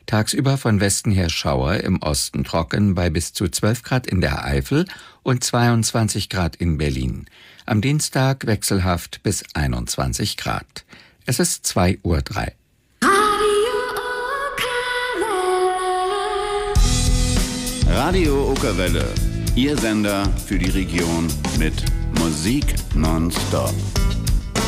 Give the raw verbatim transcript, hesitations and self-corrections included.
Tagsüber von Westen her Schauer, im Osten trocken bei bis zu zwölf Grad in der Eifel und zweiundzwanzig Grad in Berlin. Am Dienstag wechselhaft bis einundzwanzig Grad. Es ist zwei Uhr drei. Radio Okerwelle, Ihr Sender für die Region mit Musik nonstop.